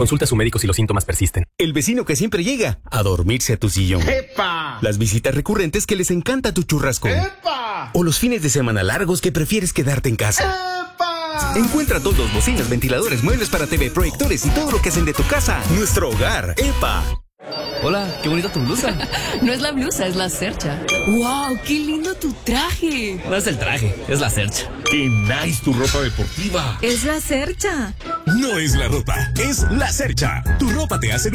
Consulta a su médico si los síntomas persisten. El vecino que siempre llega a dormirse a tu sillón. ¡Epa! Las visitas recurrentes que les encanta tu churrasco. ¡Epa! O los fines de semana largos que prefieres quedarte en casa. ¡Epa! Encuentra todos, bocinas, ventiladores, muebles para TV, proyectores y todo lo que hacen de tu casa nuestro hogar. ¡Epa! Hola, qué bonita tu blusa. No es la blusa, es la cercha. ¡Wow! ¡Qué lindo tu traje! No es el traje, es la cercha. ¡Qué nice tu ropa deportiva! Es la cercha. No es la ropa, es la cercha. Tu ropa te hace